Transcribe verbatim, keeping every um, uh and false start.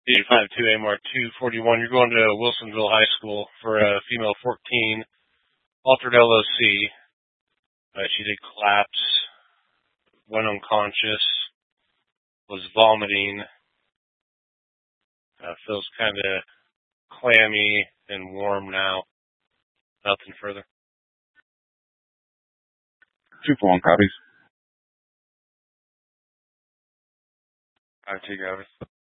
eight five two A M R two forty-one. You're going to Wilsonville High School for a female fourteen, altered L O C. Uh, she did collapse, went unconscious, was vomiting, uh, feels kind of clammy and warm now. Nothing further. Two phone copies. I take over.